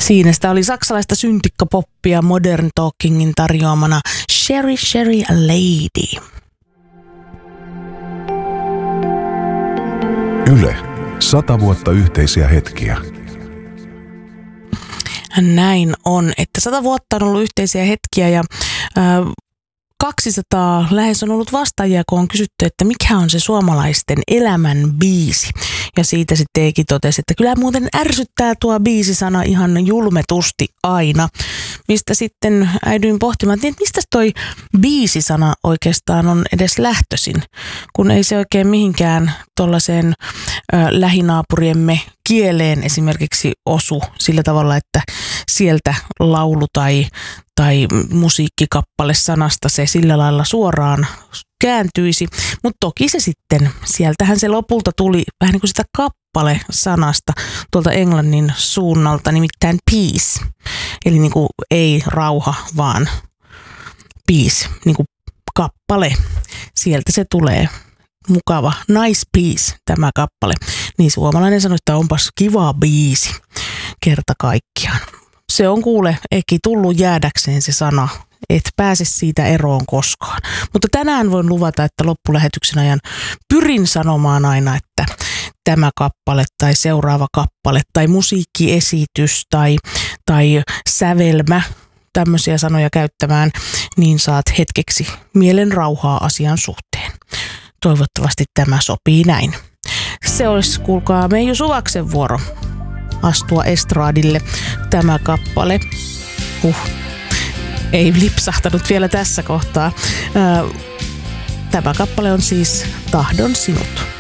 Siinä sitä oli saksalaista syntikkapoppia Modern Talkingin tarjoamana Sherry Sherry a Lady. Yle. 100 vuotta yhteisiä hetkiä. Näin on, että 100 vuotta on ollut yhteisiä hetkiä ja 200 lähes on ollut vastaajia, kun on kysytty, että mikä on se suomalaisten elämän biisi. Ja siitä sitten Eiki totesi, että kyllä muuten ärsyttää tuo biisisana ihan julmetusti aina. Mistä sitten äidyin pohtimaan, että mistä toi biisisana oikeastaan on edes lähtöisin, kun ei se oikein mihinkään tuollaiseen lähinaapuriemme kieleen esimerkiksi osu sillä tavalla, että sieltä laulu tai musiikkikappale sanasta se sillä lailla suoraan kääntyisi. Mutta toki se sitten, sieltähän se lopulta tuli vähän niin kuin sitä kappale-sanasta tuolta englannin suunnalta, nimittäin peace. Eli niin kuin ei rauha, vaan peace, niin kuin kappale. Sieltä se tulee. Mukava, nice piece tämä kappale. Niin suomalainen sanoi, että onpas kiva biisi kerta kaikkiaan. Se on kuule Eki tullut jäädäkseen se sana, et pääse siitä eroon koskaan. Mutta tänään voin luvata, että loppulähetyksen ajan pyrin sanomaan aina, että tämä kappale tai seuraava kappale tai musiikkiesitys tai sävelmä, tämmöisiä sanoja käyttämään, niin saat hetkeksi mielen rauhaa asian suhteen. Toivottavasti tämä sopii näin. Se olisi, kuulkaa, Meiju Suvaksen vuoro astua estraadille. Tämä kappale, ei lipsahtanut vielä tässä kohtaa. Tämä kappale on siis Tahdon sinut.